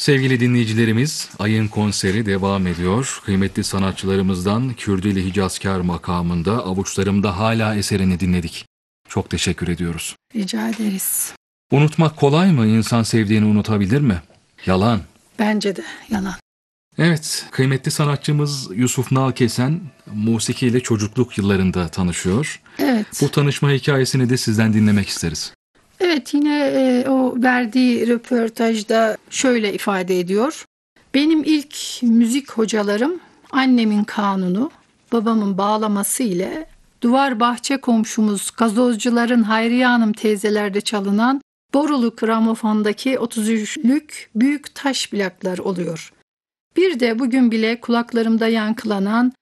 Sevgili dinleyicilerimiz, Ay'ın konseri devam ediyor. Kıymetli sanatçılarımızdan Kürdili Hicazkar makamında Avuçlarımda Hala eserini dinledik. Çok teşekkür ediyoruz. Rica ederiz. Unutmak kolay mı? İnsan sevdiğini unutabilir mi? Yalan. Bence de yalan. Evet, kıymetli sanatçımız Yusuf Nalkesen musikiyle çocukluk yıllarında tanışıyor. Evet. Bu tanışma hikayesini de sizden dinlemek isteriz. Evet, yine o verdiği röportajda şöyle ifade ediyor. Benim ilk müzik hocalarım annemin kanunu, babamın bağlaması ile duvar bahçe komşumuz gazozcuların Hayriye Hanım teyzelerde çalınan borulu gramofondaki 33'lük büyük taş plaklar oluyor. Bir de bugün bile kulaklarımda yankılanan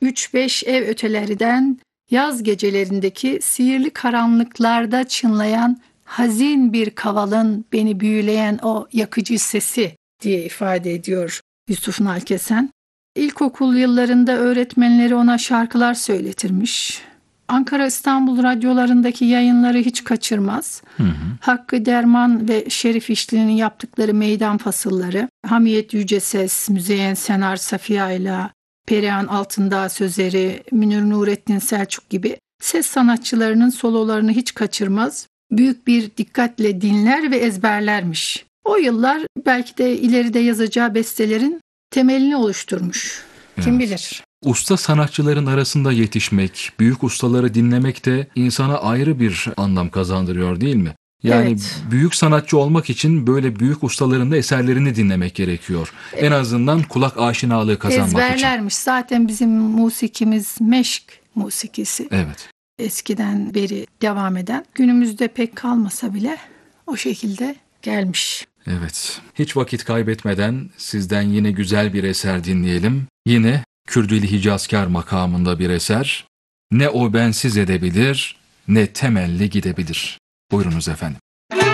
3-5 ev ötelerinden yaz gecelerindeki sihirli karanlıklarda çınlayan hazin bir kavalın beni büyüleyen o yakıcı sesi diye ifade ediyor Yusuf Nalkesen. İlkokul yıllarında öğretmenleri ona şarkılar söyletirmiş. Ankara İstanbul radyolarındaki yayınları hiç kaçırmaz. Hakkı Derman ve Şerif İşli'nin yaptıkları meydan fasılları, Hamiyet Yüceses, Müzeyyen Senar Safiya'yla, Perihan Altındağ Sözleri, Münir Nurettin Selçuk gibi ses sanatçılarının sololarını hiç kaçırmaz. Büyük bir dikkatle dinler ve ezberlermiş. O yıllar belki de ileride yazacağı bestelerin temelini oluşturmuş. Kim bilir? Usta sanatçıların arasında yetişmek, büyük ustaları dinlemek de insana ayrı bir anlam kazandırıyor değil mi? Yani Evet. büyük sanatçı olmak için böyle büyük ustaların da eserlerini dinlemek gerekiyor. En azından kulak aşinalığı kazanmak için. Ezberlermiş. Zaten bizim musikimiz meşk musikisi. Evet. Eskiden beri devam eden. Günümüzde pek kalmasa bile o şekilde gelmiş. Evet. Hiç vakit kaybetmeden sizden yine güzel bir eser dinleyelim. Yine Kürdili Hicazkar makamında bir eser. Ne o bensiz edebilir, ne temelli gidebilir. Buyurunuz efendim.